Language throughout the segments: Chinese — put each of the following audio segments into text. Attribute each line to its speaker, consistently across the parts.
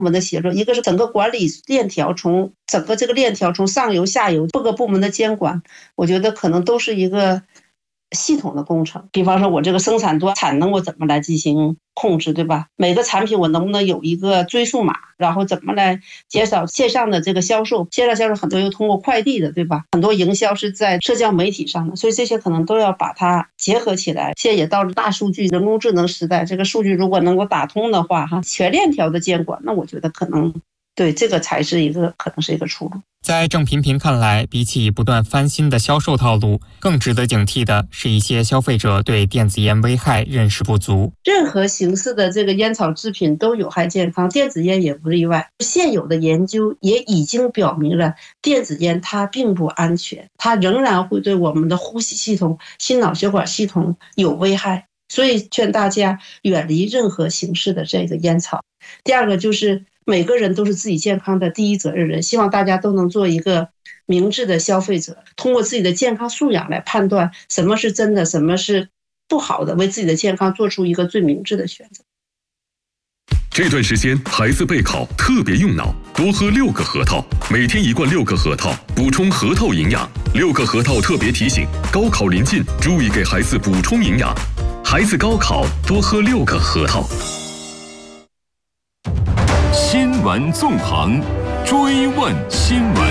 Speaker 1: 部门的协作，一个是整个管理链条，从整个这个链条从上游下游各个部门的监管，我觉得可能都是一个系统的工程。比方说我这个生产端产能我怎么来进行控制，对吧？每个产品我能不能有一个追溯码，然后怎么来减少线上的这个销售，线上销售很多又通过快递的，对吧？很多营销是在社交媒体上的，所以这些可能都要把它结合起来。现在也到了大数据人工智能时代，这个数据如果能够打通的话，全链条的监管，那我觉得可能对这个才是可能是一个出路。
Speaker 2: 在郑频频看来，比起不断翻新的销售套路，更值得警惕的是一些消费者对电子烟危害认识不足。
Speaker 1: 任何形式的这个烟草制品都有害健康，电子烟也不例外。现有的研究也已经表明了，电子烟它并不安全，它仍然会对我们的呼吸系统、心脑血管系统有危害。所以劝大家远离任何形式的这个烟草。第二个就是每个人都是自己健康的第一责任人，希望大家都能做一个明智的消费者，通过自己的健康素养来判断什么是真的，什么是不好的，为自己的健康做出一个最明智的选择。
Speaker 3: 这段时间孩子备考特别用脑，多喝6个核桃，每天1罐6个核桃，补充核桃营养。6个核桃特别提醒，高考临近，注意给孩子补充营养。孩子高考多喝6个核桃。
Speaker 4: 新闻纵横，追问新闻。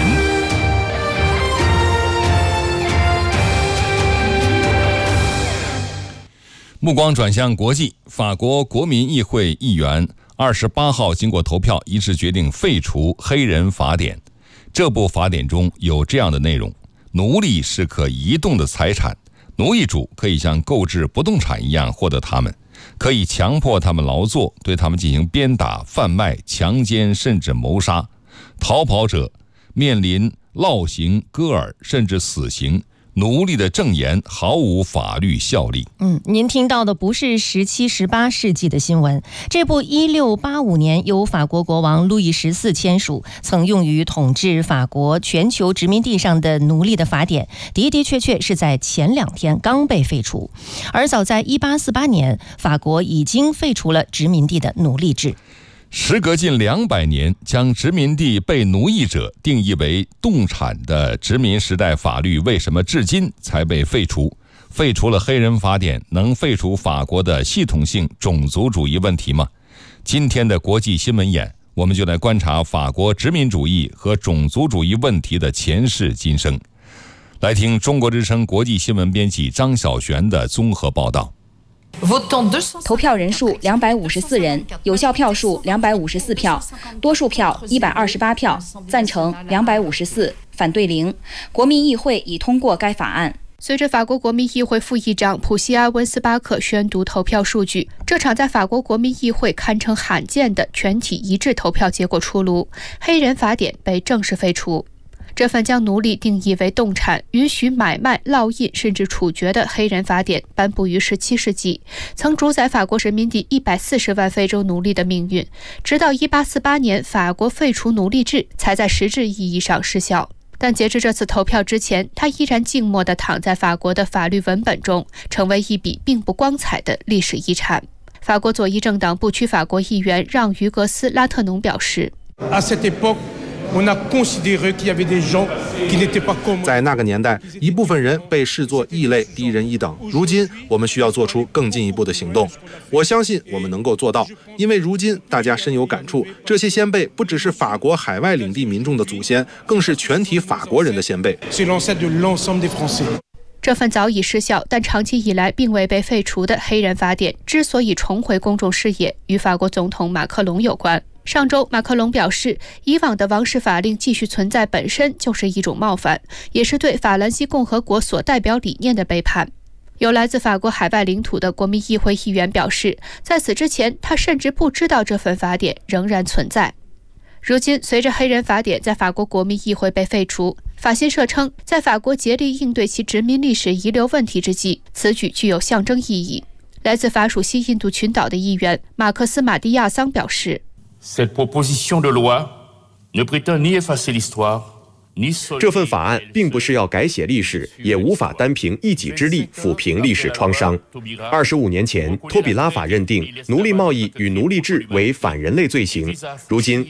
Speaker 4: 目光转向国际，法国国民议会议员28号经过投票一致决定废除黑人法典。这部法典中有这样的内容：奴隶是可移动的财产，奴役主可以像购置不动产一样获得它们，可以强迫他们劳作，对他们进行鞭打、贩卖、强奸甚至谋杀。逃跑者面临烙刑、割耳甚至死刑。奴隶的证言毫无法律效力。
Speaker 5: 您听到的不是17、18世纪的新闻。这部1685年由法国国王路易14签署，曾用于统治法国全球殖民地上的奴隶的法典，的确是在前2天刚被废除。而早在1848年，法国已经废除了殖民地的奴隶制。
Speaker 4: 时隔近200年，将殖民地被奴役者定义为动产的殖民时代法律，为什么至今才被废除？废除了黑人法典，能废除法国的系统性种族主义问题吗？今天的国际新闻眼，我们就来观察法国殖民主义和种族主义问题的前世今生。来听中国之声国际新闻编辑张小璇的综合报道。
Speaker 6: 投票人数254人，有效票数254票，多数票128票，赞成254，反对0。国民议会已通过该法案。
Speaker 7: 随着法国国民议会副议长普西阿温斯巴克宣读投票数据，这场在法国国民议会堪称罕见的全体一致投票结果出炉，黑人法典被正式废除。这份将奴隶定义为动产，允许买卖、烙印甚至处决的黑人法典颁布于17世纪，曾主宰法国殖民地140万非洲奴隶的命运。直到1848年，法国废除奴隶制，才在实质意义上失效。但截至这次投票之前，它依然静默地躺在法国的法律文本中，成为一笔并不光彩的历史遗产。法国左翼政党不屈法国议员让·于格斯·拉特农表示，
Speaker 8: 在那个年代，一部分人被视作异类、低人一等。如今，我们需要做出更进一步的行动。我相信我们能够做到，因为如今大家深有感触，这些先辈不只是法国海外领地民众的祖先，更是全体法国人的先辈。
Speaker 7: 这份早已失效但长期以来并未被废除的黑人法典之所以重回公众视野，与法国总统马克龙有关。上周，马克龙表示，以往的王室法令继续存在本身就是一种冒犯，也是对法兰西共和国所代表理念的背叛。有来自法国海外领土的国民议会议员表示，在此之前，他甚至不知道这份法典仍然存在。如今，随着黑人法典在法国国民议会被废除，法新社称，在法国竭力应对其殖民历史遗留问题之际，此举具有象征意义。来自法属西印度群岛的议员马克思·马蒂亚桑表示，
Speaker 9: Cette proposition de loi ne prétend ni effacer l'histoire, 这份法案并不是要改写历史，也无法单凭一己之力抚平历史创伤。25年前，托比拉法认定奴隶贸易与奴隶制为反人类罪行，如今